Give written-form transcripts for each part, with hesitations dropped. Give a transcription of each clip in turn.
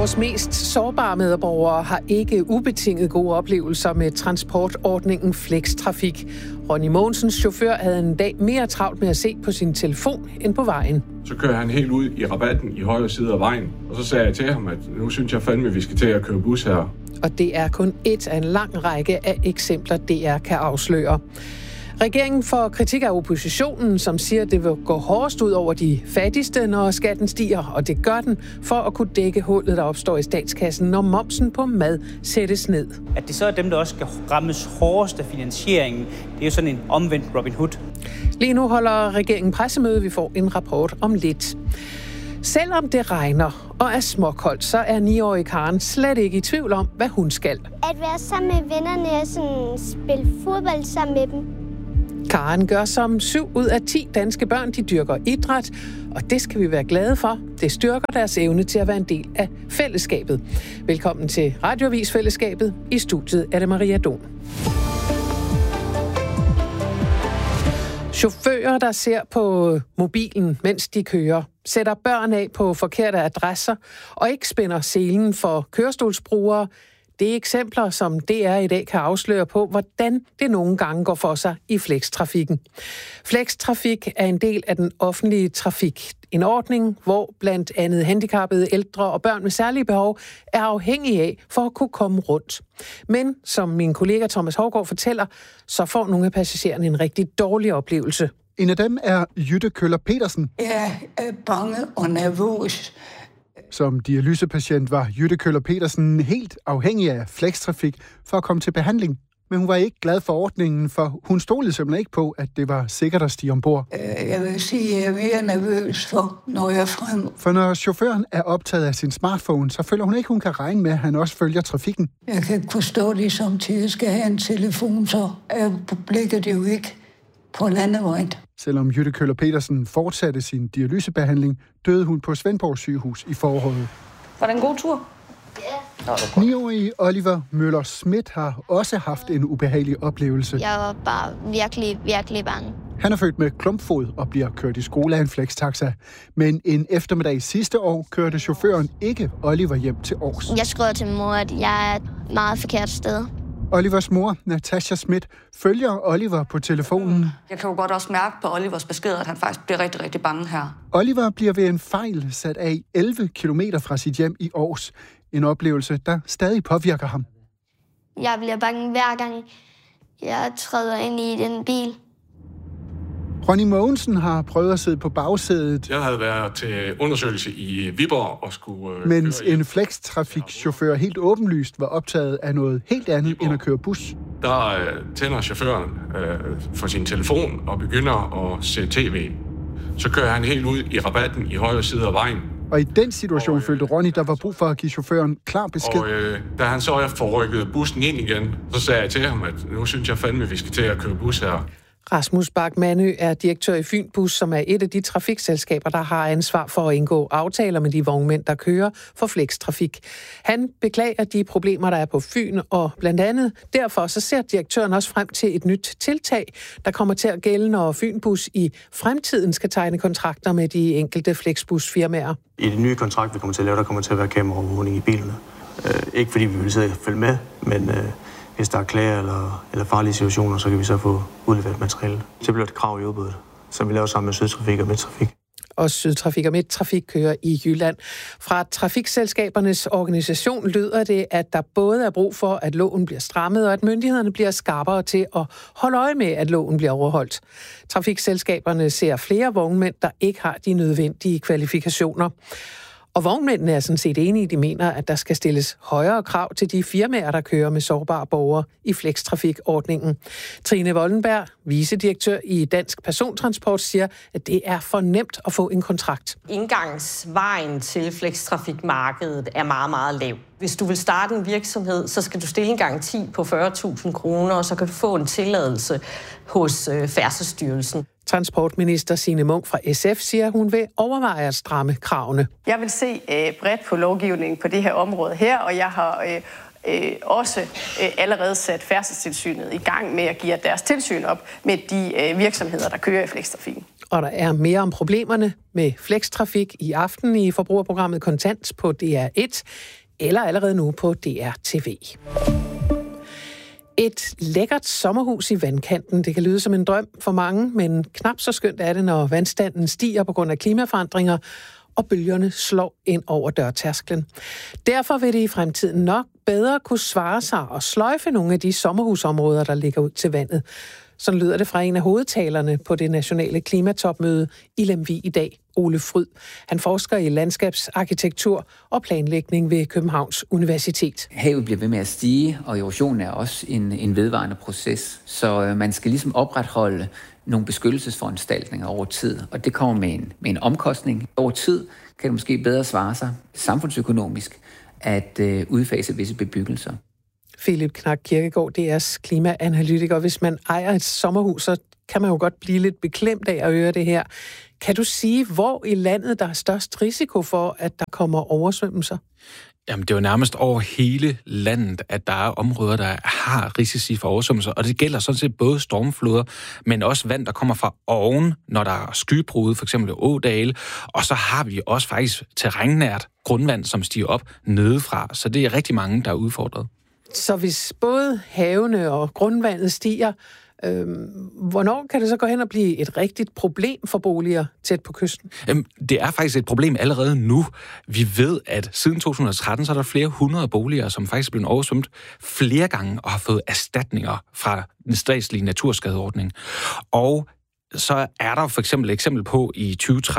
Vores mest sårbare medborgere har ikke ubetinget gode oplevelser med transportordningen Flextrafik. Ronny Mogensens chauffør havde en dag mere travlt med at se på sin telefon end på vejen. Så kører han helt ud i rabatten i højre side af vejen, og så sagde jeg til ham, at nu synes jeg fandme, at vi skal til at køre bus her. Og det er kun et af en lang række af eksempler, DR kan afsløre. Regeringen får kritik af oppositionen, som siger, at det vil gå hårdest ud over de fattigste, når skatten stiger, og det gør den for at kunne dække hullet, der opstår i statskassen, når momsen på mad sættes ned. At det så er dem, der også skal rammes hårdest af finansieringen, det er jo sådan en omvendt Robin Hood. Lige nu holder regeringen pressemøde. Vi får en rapport om lidt. Selvom det regner og er småkoldt, så er 9-årige Karen slet ikke i tvivl om, hvad hun skal. At være sammen med vennerne og sådan spille fodbold sammen med dem. Karen gør som 7 ud af 10 danske børn, de dyrker idræt, og det skal vi være glade for. Det styrker deres evne til at være en del af fællesskabet. Velkommen til Radioavis-fællesskabet. I studiet er det Maria Don. Chauffører, der ser på mobilen, mens de kører, sætter børn af på forkerte adresser og ikke spænder selen for kørestolsbrugere. Det er eksempler, som DR i dag kan afsløre på, hvordan det nogle gange går for sig i flextrafikken. Flextrafik er en del af den offentlige trafik. En ordning, hvor blandt andet handicappede, ældre og børn med særlige behov er afhængige af for at kunne komme rundt. Men som min kollega Thomas Hougaard fortæller, så får nogle af passagererne en rigtig dårlig oplevelse. En af dem er Jytte Køller Petersen. Jeg er bange og nervøs. Som dialysepatient var Jytte Køller Petersen helt afhængig af flextrafik for at komme til behandling. Men hun var ikke glad for ordningen, for hun stolede simpelthen ikke på, at det var sikkert at stige ombord. Jeg vil sige, at jeg er mere nervøs for, når jeg er frem. For når chaufføren er optaget af sin smartphone, så føler hun ikke, hun kan regne med, at han også følger trafikken. Jeg kan ikke forstå, at de samtidig skal have en telefon, så er blikket jo ikke på landevejen. Selvom Jytte Køller Petersen fortsatte sin dialysebehandling, døde hun på Svendborg sygehus i foråret. Var det en god tur? Ja. 9-årige Oliver Møller Schmidt har også haft en ubehagelig oplevelse. Jeg var bare virkelig bange. Han er født med klumpfod og bliver kørt i skole af en flextaxa. Men en eftermiddag sidste år kørte chaufføren ikke Oliver hjem til Aars. Jeg skrev til min mor, at jeg er et meget forkert sted. Olivers mor, Natasha Schmidt, følger Oliver på telefonen. Jeg kan jo godt også mærke på Olivers besked, at han faktisk bliver rigtig, rigtig bange her. Oliver bliver ved en fejl sat af 11 kilometer fra sit hjem i Aars. En oplevelse, der stadig påvirker ham. Jeg bliver bange hver gang, jeg træder ind i den bil. Ronny Mogensen har prøvet at sidde på bagsædet. Jeg havde været til undersøgelse i Viborg og skulle mens en flextrafikchauffør helt åbenlyst var optaget af noget helt andet end at køre bus. Der tænder chaufføren for sin telefon og begynder at se tv. Så kører han helt ud i rabatten i højre side af vejen. Og i den situation følte Ronny, der var brug for at give chaufføren klar besked. Og da han så får rykket bussen ind igen, så sagde jeg til ham, at nu synes jeg fandme, at vi skal til at køre bus her. Rasmus Bak-Manø er direktør i Fynbus, som er et af de trafikselskaber, der har ansvar for at indgå aftaler med de vognmænd, der kører for flextrafik. Han beklager de problemer, der er på Fyn, og blandt andet derfor så ser direktøren også frem til et nyt tiltag, der kommer til at gælde, når Fynbus i fremtiden skal tegne kontrakter med de enkelte flexbusfirmaer. I det nye kontrakt, vi kommer til at lave, der kommer til at være kameraovervågning i bilerne. Ikke fordi vi vil sidde og følge med, men hvis der er klager eller farlige situationer, så kan vi så få udleveret materiale. Så bliver det krav i udbuddet, som vi laver sammen med Sydtrafik og Midttrafik. Og Sydtrafik og Midttrafik kører i Jylland. Fra trafikselskabernes organisation lyder det, at der både er brug for, at loven bliver strammet, og at myndighederne bliver skarpere til at holde øje med, at loven bliver overholdt. Trafikselskaberne ser flere vognmænd, der ikke har de nødvendige kvalifikationer. Og vognmændene er sådan set enige, de mener, at der skal stilles højere krav til de firmaer, der kører med sårbare borgere i flextrafikordningen. Trine Wollenberg, vicedirektør i Dansk Persontransport, siger, at det er for nemt at få en kontrakt. Indgangsvejen til flextrafikmarkedet er meget, meget lav. Hvis du vil starte en virksomhed, så skal du stille en garanti på 40.000 kroner, og så kan du få en tilladelse hos Færdselsstyrelsen. Transportminister Signe Munk fra SF siger, at hun vil overveje at stramme kravene. Jeg vil se bredt på lovgivningen på det her område her, og jeg har også allerede sat Færdselstilsynet i gang med at give deres tilsyn op med de virksomheder, der kører i flextrafikken. Og der er mere om problemerne med flextrafik i aften i forbrugerprogrammet Kontant på DR1, eller allerede nu på DR-TV. Et lækkert sommerhus i vandkanten. Det kan lyde som en drøm for mange, men knap så skønt er det, når vandstanden stiger på grund af klimaforandringer, og bølgerne slår ind over dørtærsklen. Derfor vil det i fremtiden nok bedre kunne svare sig og sløjfe nogle af de sommerhusområder, der ligger ud til vandet. Sådan lyder det fra en af hovedtalerne på det nationale klimatopmøde i Lemvig i dag, Ole Fryd. Han forsker i landskabsarkitektur og planlægning ved Københavns Universitet. Havet bliver ved med at stige, og erosion er også en vedvarende proces. Så man skal ligesom opretholde nogle beskyttelsesforanstaltninger over tid, og det kommer med en omkostning. Over tid kan det måske bedre svare sig samfundsøkonomisk at udfase visse bebyggelser. Philip Knak Kirkegaard, DR's klimaanalytiker. Hvis man ejer et sommerhus, så kan man jo godt blive lidt beklemt af at høre det her. Kan du sige, hvor i landet der er størst risiko for, at der kommer oversvømmelser? Jamen, det er jo nærmest over hele landet, at der er områder, der har risici for oversvømmelser, og det gælder sådan set både stormfloder, men også vand, der kommer fra oven, når der er skybrud, for eksempel ådale, og så har vi også faktisk terrænnært grundvand, som stiger op nedefra, så det er rigtig mange, der er udfordret. Så hvis både havene og grundvandet stiger, hvornår kan det så gå hen og blive et rigtigt problem for boliger tæt på kysten? Det er faktisk et problem allerede nu. Vi ved, at siden 2013, så er der flere hundrede boliger, som faktisk er blevet oversvømt flere gange og har fået erstatninger fra den statslige naturskadeordning. Og så er der for eksempel et eksempel på i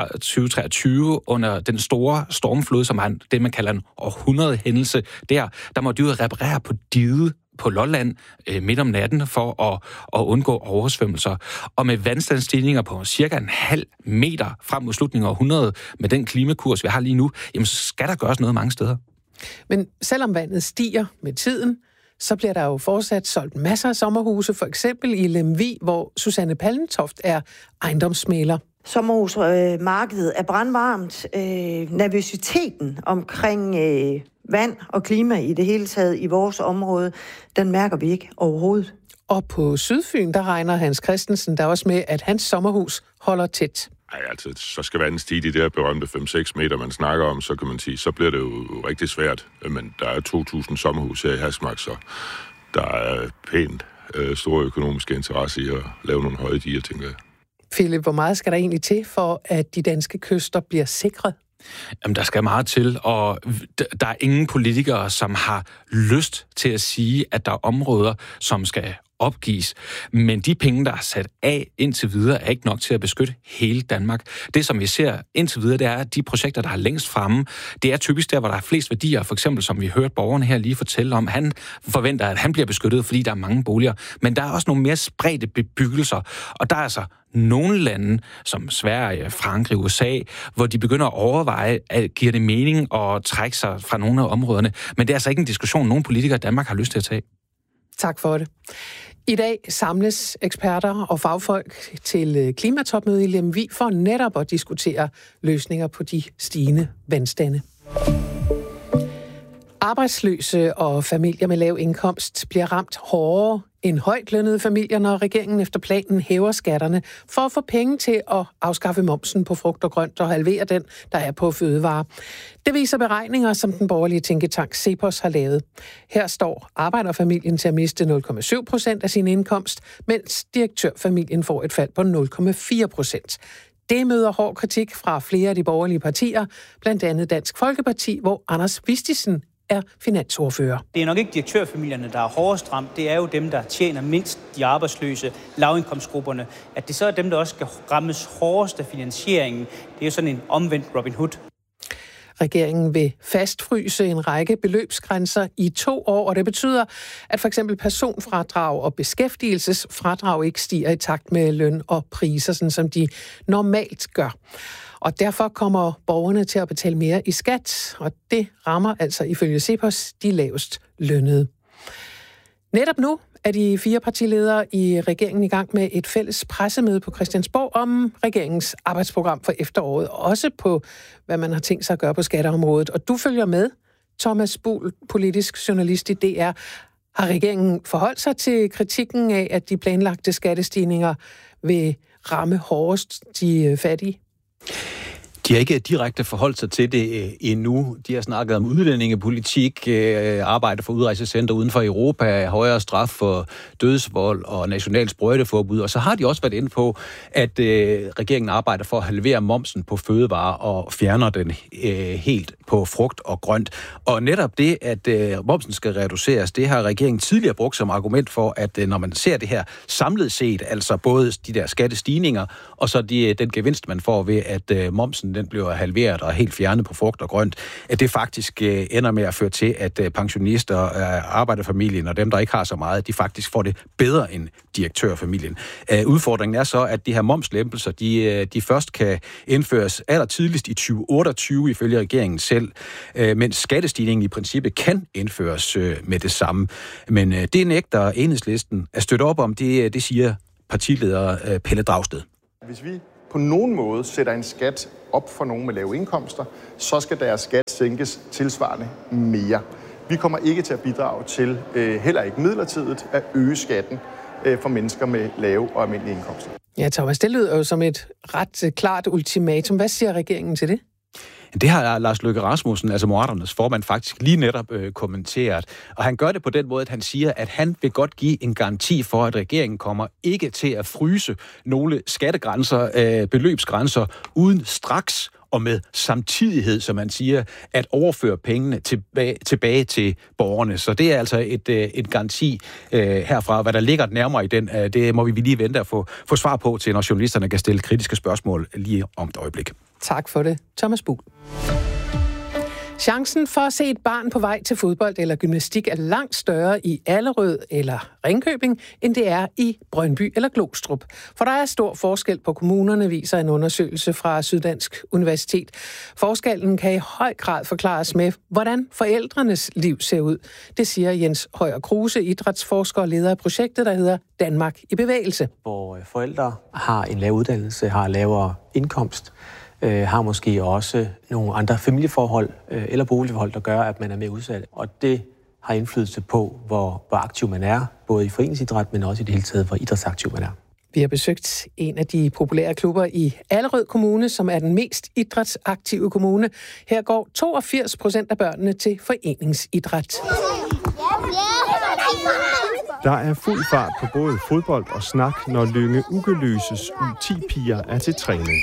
2023 under den store stormflod, som er det, man kalder en århundredehændelse. Der må de reparere på diget på Lolland midt om natten for at undgå oversvømmelser. Og med vandstandsstigninger på cirka en halv meter frem mod slutningen af århundredet, med den klimakurs, vi har lige nu, jamen så skal der gøres noget mange steder. Men selvom vandet stiger med tiden, så bliver der jo fortsat solgt masser af sommerhuse, for eksempel i Lemvig, hvor Susanne Pallentoft er ejendomsmægler. Sommerhusmarkedet er brandvarmt. Nervøsiteten omkring vand og klima i det hele taget i vores område, den mærker vi ikke overhovedet. Og på Sydfyn, der regner Hans Christensen der også med, at hans sommerhus holder tæt. Nej, altså, så skal vandet stige de der berømte 5-6 meter, man snakker om, så kan man sige, så bliver det jo rigtig svært. Men der er 2.000 sommerhus her i Hasmark, så der er pænt store økonomiske interesse i at lave nogle høje diger, tænker jeg. Philip, hvor meget skal der egentlig til for, at de danske kyster bliver sikret? Jamen, der skal meget til, og der er ingen politikere, som har lyst til at sige, at der er områder, som skal opgives. Men de penge, der er sat af indtil videre, er ikke nok til at beskytte hele Danmark. Det, som vi ser indtil videre, det er, at de projekter, der er længst fremme, det er typisk der, hvor der er flest værdier. For eksempel, som vi hørte borgerne her lige fortælle om, han forventer, at han bliver beskyttet, fordi der er mange boliger. Men der er også nogle mere spredte bebyggelser, og der er altså nogle lande, som Sverige, Frankrig, USA, hvor de begynder at overveje, at giver det mening at trække sig fra nogle af områderne. Men det er altså ikke en diskussion, nogen politikere i Danmark har lyst til at tage. Tak for det. I dag samles eksperter og fagfolk til klimatopmøde i Lemvig for netop at diskutere løsninger på de stigende vandstande. Arbejdsløse og familier med lav indkomst bliver ramt hårdere end højtlønnede familier, når regeringen efter planen hæver skatterne for at få penge til at afskaffe momsen på frugt og grønt og halvere den, der er på fødevarer. Det viser beregninger, som den borgerlige tænketank CEPOS har lavet. Her står arbejderfamilien til at miste 0,7% af sin indkomst, mens direktørfamilien får et fald på 0,4%. Det møder hård kritik fra flere af de borgerlige partier, blandt andet Dansk Folkeparti, hvor Anders Vistisen er finansordfører. Det er nok ikke direktørfamilierne, der er hårdest ramt. Det er jo dem, der tjener mindst, de arbejdsløse, lavindkomstgrupperne. At det så er dem, der også skal rammes hårdest af finansieringen. Det er jo sådan en omvendt Robin Hood. Regeringen vil fastfryse en række beløbsgrænser i 2 år, og det betyder, at for eksempel personfradrag og beskæftigelsesfradrag ikke stiger i takt med løn og priser, sådan som de normalt gør. Og derfor kommer borgerne til at betale mere i skat, og det rammer altså ifølge CEPOS de lavest lønnede. Netop nu er de 4 partiledere i regeringen i gang med et fælles pressemøde på Christiansborg om regeringens arbejdsprogram for efteråret, også på, hvad man har tænkt sig at gøre på skatteområdet. Og du følger med, Thomas Buhl, politisk journalist i DR. Har regeringen forholdt sig til kritikken af, at de planlagte skattestigninger vil ramme hårdest de fattige? De har ikke direkte forholdt sig til det endnu. De har snakket om udlændingepolitik, arbejde for udrejsecenter uden for Europa, højere straf for dødsvold og national sprøjteforbud. Og så har de også været inde på, at regeringen arbejder for at halvere momsen på fødevarer og fjerner den helt på frugt og grønt. Og netop det, at momsen skal reduceres, det har regeringen tidligere brugt som argument for, at når man ser det her samlet set, altså både de der skattestigninger og så den gevinst, man får ved, at momsen den bliver halveret og helt fjernet på frugt og grønt, at det faktisk ender med at føre til, at pensionister, arbejderfamilien og dem, der ikke har så meget, de faktisk får det bedre end direktørfamilien. Udfordringen er så, at de her momslempelser, de først kan indføres allertidligst i 2028, ifølge regeringen selv, mens skattestigningen i princippet kan indføres med det samme. Men det nægter Enhedslisten at støtte op om, det siger partileder Pelle Dragsted. Hvis vi på nogen måde sætter en skat op for nogen med lave indkomster, så skal deres skat sænkes tilsvarende mere. Vi kommer ikke til at bidrage til, heller ikke midlertidigt, at øge skatten for mennesker med lave og almindelige indkomster. Ja, Thomas, det lyder jo som et ret klart ultimatum. Hvad siger regeringen til det? Det har Lars Løkke Rasmussen, altså Moderaternes formand, faktisk lige netop kommenteret. Og han gør det på den måde, at han siger, at han vil godt give en garanti for, at regeringen kommer ikke til at fryse nogle skattegrænser, beløbsgrænser, uden straks og med samtidighed, som man siger, at overføre pengene tilbage til borgerne. Så det er altså et garanti herfra. Hvad der ligger nærmere i den, det må vi lige vente at få svar på til, når journalisterne kan stille kritiske spørgsmål lige om et øjeblik. Tak for det, Thomas Buhl. Chancen for at se et barn på vej til fodbold eller gymnastik er langt større i Allerød eller Ringkøbing, end det er i Brøndby eller Glostrup. For der er stor forskel på kommunerne, viser en undersøgelse fra Syddansk Universitet. Forskellen kan i høj grad forklares med, hvordan forældrenes liv ser ud. Det siger Jens Højer Kruse, idrætsforsker og leder af projektet, der hedder Danmark i bevægelse. Hvor forældre har en lav uddannelse, har lavere indkomst, har måske også nogle andre familieforhold eller boligforhold, der gør, at man er mere udsat. Og det har indflydelse på, hvor aktiv man er, både i foreningsidræt, men også i det hele taget, hvor idrætsaktiv man er. Vi har besøgt en af de populære klubber i Allerød Kommune, som er den mest idrætsaktive kommune. Her går 82% af børnene til foreningsidræt. Der er fuld fart på både fodbold og snak, når Lynge Ugeløses U10-piger er til træning.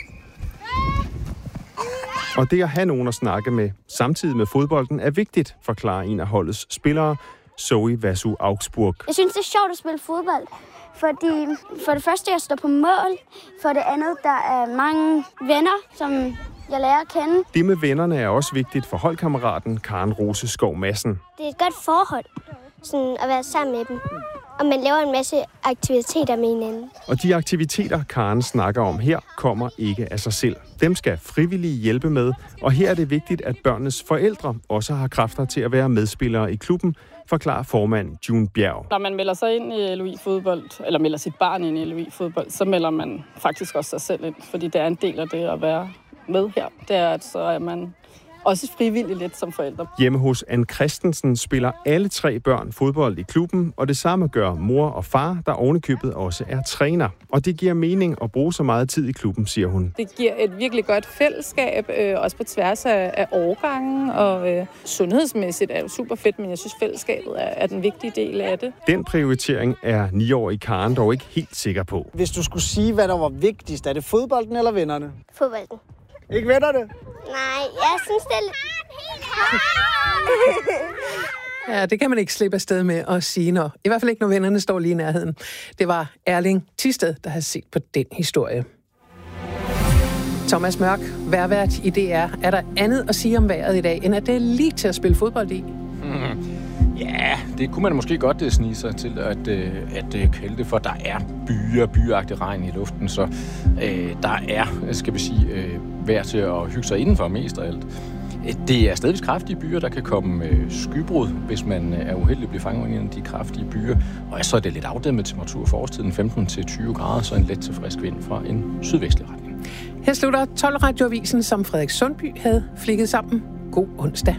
Og det at have nogen at snakke med samtidig med fodbolden er vigtigt, forklarer en af holdets spillere, Zoe Vasu Augsburg. Jeg synes, det er sjovt at spille fodbold, fordi for det første, jeg står på mål. For det andet, der er mange venner, som jeg lærer at kende. Det med vennerne er også vigtigt for holdkammeraten Karen Rose Skov Madsen. Det er et godt forhold, sådan at være sammen med dem. Og man laver en masse aktiviteter med hinanden. Og de aktiviteter, Karen snakker om her, kommer ikke af sig selv. Dem skal frivillige hjælpe med, og her er det vigtigt, at børnenes forældre også har kræfter til at være medspillere i klubben, forklarer formand June Bjerg. Når man melder sig ind i LOI-fodbold, eller melder sit barn ind i LOI-fodbold, så melder man faktisk også sig selv ind, fordi det er en del af det at være med her. Det er, at så er man også frivilligt lidt som forældre. Hjemme hos Ann Christensen spiller alle 3 børn fodbold i klubben, og det samme gør mor og far, der ovenikøbet også er træner. Og det giver mening at bruge så meget tid i klubben, siger hun. Det giver et virkelig godt fællesskab, også på tværs af årgangen, og sundhedsmæssigt er det super fedt, men jeg synes, fællesskabet er den vigtige del af det. Den prioritering er 9-årige Karen dog ikke helt sikker på. Hvis du skulle sige, hvad der var vigtigst, er det fodbolden eller vennerne? Fodbolden. Ikke vennerne? Nej, jeg synes, det er lidt... Ja, det kan man ikke slippe afsted med at sige, når i hvert fald ikke, når vennerne står lige i nærheden. Det var Erling Thisted, der havde set på den historie. Thomas Mørk, vejrvært i DR. Er der andet at sige om vejret i dag, end at det er lige til at spille fodbold i? Ja, det kunne man måske godt snige sig til at kalde det, for der er byagtig regn i luften, så der er, skal vi sige, vejr til at hygge sig indenfor mest af alt. Det er stadig kraftige byer, der kan komme skybrud, hvis man er uheldig at blive fanget i en af de kraftige byer. Og så er det lidt afdæmmet temperatur for årstiden, 15-20 grader, så en let til frisk vind fra en sydvestlig retning. Her slutter 12 Radioavisen, som Frederik Sundby havde flikket sammen. God onsdag.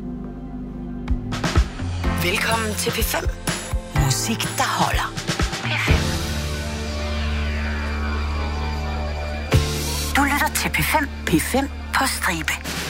Velkommen til P5. Musik, der holder. P5. til P5. P5 på stribe.